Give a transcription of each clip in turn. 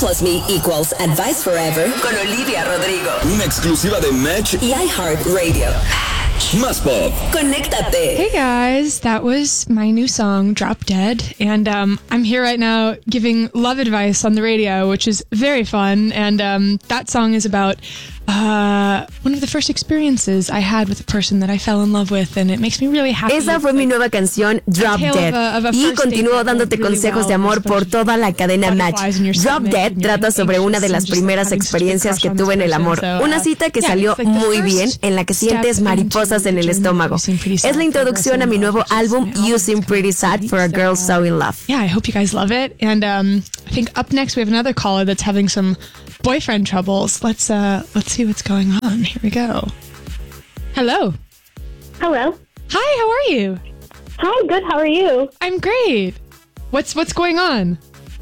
plus me equals advice forever con Olivia Rodrigo. Una exclusiva de Match y iHeartRadio. Más Pop. Conéctate. Hey guys, that was my new song, Drop Dead. And I'm here right now giving love advice on the radio, which is very fun. And that song is about one of the first experiences I had with a person that I fell in love with, and it makes me really happy. Esa fue mi nueva canción, Drop Dead. Y continúo dándote consejos de amor por toda la cadena Match. Drop Dead trata sobre una de las primeras experiencias que tuve en el amor. Una cita que salió muy bien, en la que sientes mariposas en el estómago. Es la introducción a mi nuevo álbum, You Seem Pretty Sad for a Girl So in Love. Yeah, I hope you guys love it. And I think up next we have another caller that's having some boyfriend troubles. Let's see what's going on. Here we go. Hello. Hello. Hi, how are you? Hi, good. How are you? I'm great. What's going on?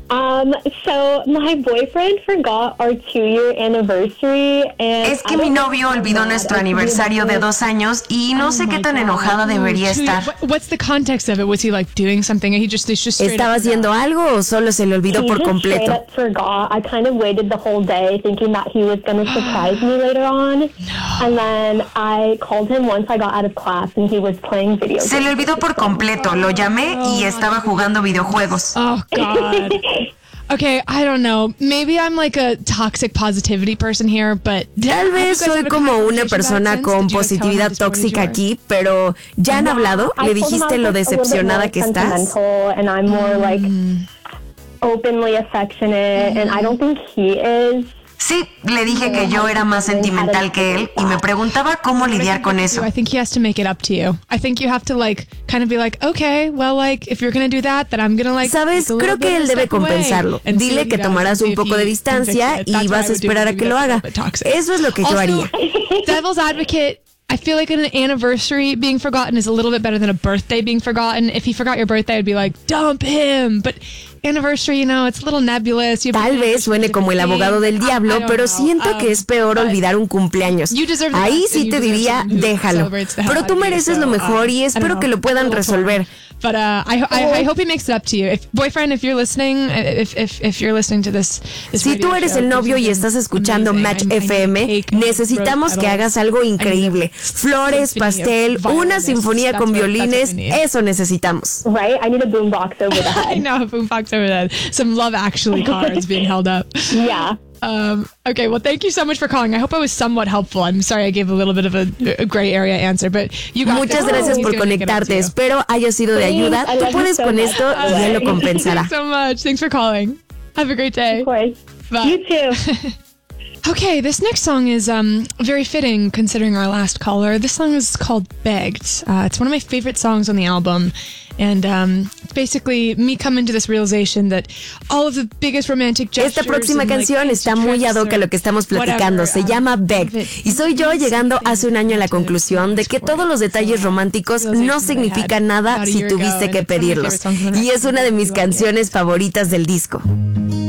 So my boyfriend forgot our 2-year anniversary and Es que mi novio olvidó nuestro aniversario de 2 años y no sé qué tan enojada debería estar. What's the context of it? Was he like doing something? He just ¿Estaba haciendo algo o solo se le olvidó por completo? He just straight up forgot. I kind of waited the whole day thinking that he was going to surprise me later on. No. And then I called him once I got out of class and he was playing video games. Se le olvidó por completo. Lo llamé y estaba jugando videojuegos. Oh, God. Okay, I don't know. Maybe I'm like a toxic positivity person here, but... Tal vez soy como una persona con positividad tóxica aquí, pero ¿ya han hablado? ¿Le dijiste lo decepcionada que estás? And I'm more like openly affectionate, and I don't think he is. Sí, le dije que yo era más sentimental que él y me preguntaba cómo lidiar con eso. I think he has to make it up to you. I think you have to like kind of be like, okay, well, like if you're going to do that, then I'm going to like. ¿Sabes? Creo que él debe compensarlo. Dile que tomarás un poco de distancia y vas a esperar a que lo haga. Eso es lo que yo haría. Devil's advocate. I feel like an anniversary being forgotten is a little bit better than a birthday being forgotten. If he forgot your birthday, I'd be like, dump him. But anniversary, you know, it's a little nebulous. Tal vez suene como el abogado del diablo, pero siento que es peor olvidar un cumpleaños. Ahí sí te diría, déjalo. Pero tú mereces lo mejor y espero que lo puedan resolver. But I hope he makes it up to you. If you're listening, if you're listening to this si tú eres el novio y estás escuchando Match FM, necesitamos que hagas algo increíble. Flores, pastel, una sinfonía con violines, eso necesitamos. Right? I need a boombox over the head. I know, a boombox over the head. Some Love Actually cards being held up. Yeah. Okay, well, thank you so much for calling. I hope I was somewhat helpful. I'm sorry I gave a little bit of a gray area answer, but you got Muchas gracias por conectarte. Espero haya sido de ayuda. Tú puedes con esto y él lo compensará. Thanks so much. Thanks for calling. Have a great day. Of course. Bye. You too. Okay, this next song is very fitting considering our last caller. This song is called Begged. It's one of my favorite songs on the album. And it's basically me coming to this realization that all of the biggest romantic gestures. Esta próxima canción está muy ad hoc a lo que estamos platicando. Se llama Begged. Y soy yo llegando hace un año a la conclusión de que todos los detalles románticos no significan nada si tuviste que pedirlos. Y es una de mis canciones favoritas del disco.